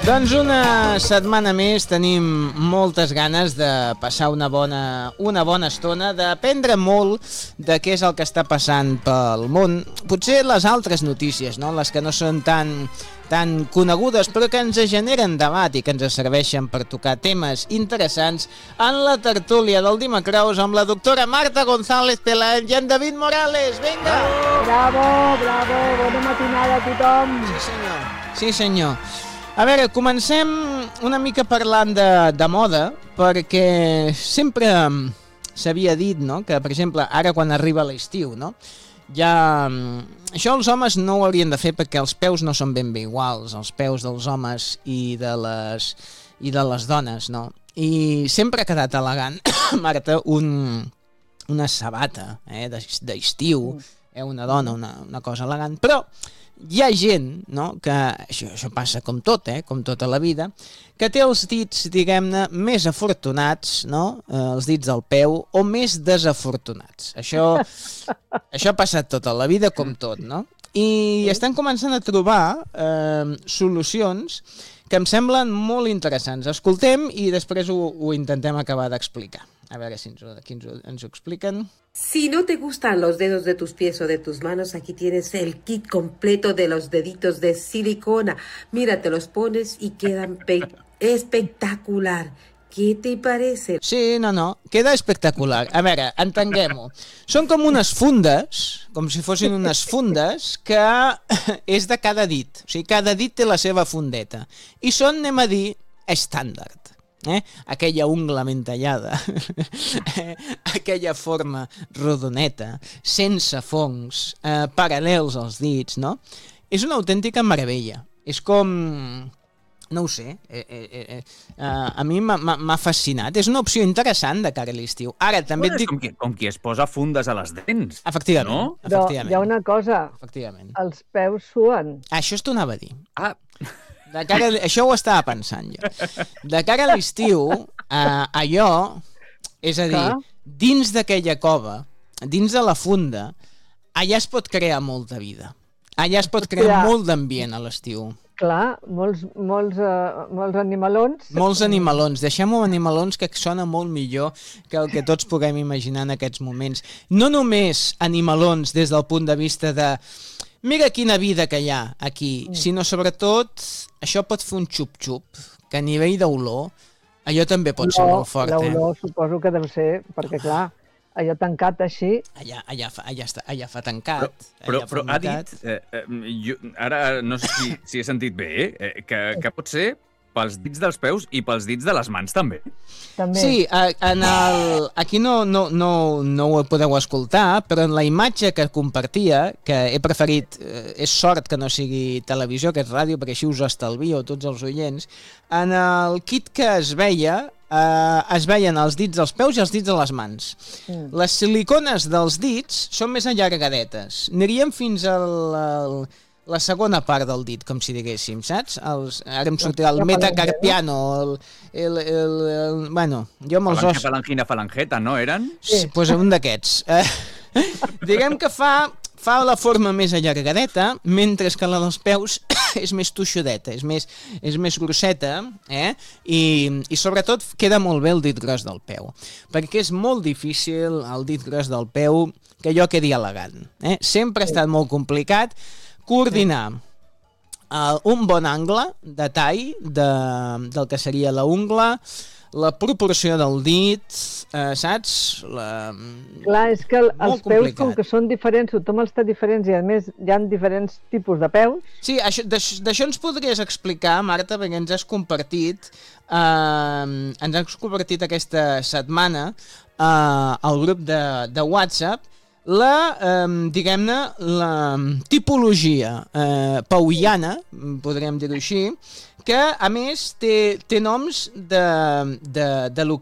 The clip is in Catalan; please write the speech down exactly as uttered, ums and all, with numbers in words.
Doncs una setmana més tenim moltes ganes de passar una bona, una bona estona, d'aprendre molt de què és el que està passant pel món. Potser les altres notícies, no? Les que no són tan, tan conegudes, però que ens generen debat i que ens serveixen per tocar temes interessants en la tertúlia del Dimecres amb la doctora Marta González Peláez i en David Morales. Vinga! Bravo, bravo, bona matinada a tothom. Sí, senyor. Sí, senyor. A veure, comencem una mica parlant de, de moda, perquè sempre s'havia dit, no?, que, per exemple, ara quan arriba l'estiu, no?, ja... Això els homes no ho haurien de fer perquè els peus no són ben bé iguals, els peus dels homes i de les, i de les dones, no? I sempre ha quedat elegant, Marta, un, una sabata eh, d'estiu, eh, una dona, una, una cosa elegant, però hi ha gent, no?, que això, això passa com tot, eh, com tota la vida, que té els dits, diguem-ne, més afortunats, no?, eh, els dits del peu, o més desafortunats. Això, això ha passat tota la vida com tot, no? I estan començant a trobar eh, solucions que em semblen molt interessants. Escoltem i després ho, ho intentem acabar d'explicar. A veure si ens, aquí ens, ens ho expliquen. Si no te gustan los dedos de tus pies o de tus manos, aquí tienes el kit completo de los deditos de silicona. Mira, te los pones y quedan espectacular. ¿Qué te parece? Sí, no, no, queda espectacular. A veure, entenguem-ho. Són com unes fundes, com si fossin unes fundes, que és de cada dit. O sigui, cada dit té la seva fundeta. I són, anem a dir, estàndard. Eh? Aquella ungla ben tallada, eh? Aquella forma rodoneta, sense fongs, eh, paral·lels als dits, no? És una autèntica meravella. És com... No ho sé, eh, eh, eh, eh, a mi m'ha fascinat. És una opció interessant de cara a l'estiu. Ara, també bueno, et dic... Com qui, com qui es posa fundes a les dents. Efectivament. No? Efectivament. Però hi ha una cosa, Efectivament. els peus suen. Això t'ho anava a dir. Ah, De cara a... Això ho estava pensant jo. De cara a l'estiu, eh, allò, és a dir, Clar. dins d'aquella cova, dins de la funda, allà es pot crear molta vida. Allà es pot crear Hòstia. molt d'ambient a l'estiu. Clar, molts, molts, uh, molts animalons. Molts animalons. Deixem-ho animalons, que sona molt millor que el que tots puguem imaginar en aquests moments. No només animalons des del punt de vista de mira quina vida que hi ha aquí, mm. sinó sobretot això pot fer un xup-xup, que a nivell d'olor allò també pot ser molt fort. L'olor eh? suposo que deu ser, perquè clar, allò tancat així... Allà, allà, fa, allà, està, allà fa tancat. però, però, allà però ha formitat. dit, eh, eh, jo, ara no sé si, si he sentit bé, eh, que, que pot ser pels dits dels peus i pels dits de les mans també. També. Sí, en el, aquí no, no, no, no ho podeu escoltar, però en la imatge que compartia, que he preferit, eh, és sort que no sigui televisió, que és ràdio, perquè així us estalvio tots els oients, en el kit que es veia, eh, es veien els dits dels peus i els dits de les mans. Mm. Les silicones dels dits són més allargadetes. Aniríem fins al... al la segona part del dit, com si diguéssim, saps? Els, ara em sortirà el metacarpiano, el, el, el, el... Bueno, jo amb els Falange, ossos... falangina, falangeta, no eren? Sí, doncs un d'aquests. Eh, diguem que fa, fa la forma més allargadeta, mentre que la dels peus és més tuixudeta, és més, és més grosseta, eh? I, i sobretot queda molt bé el dit gros del peu, perquè és molt difícil el dit gros del peu que allò quedi elegant. Eh? Sempre ha estat molt complicat coordinar uh, un bon angle de tall de, del que seria la ungla, la proporció del dit, eh, saps? La... Clar, és que el, els peus, complicat. com que són diferents, tothom els té diferents i a més hi ha diferents tipus de peus. Sí, això, d'això ens podries explicar, Marta, perquè ens has compartit, eh, ens has compartit aquesta setmana eh, al grup de, de WhatsApp la, eh, diguem-ne, la tipologia eh, pauiana, podríem dir-ho així, que a més té, té noms de, de, de lo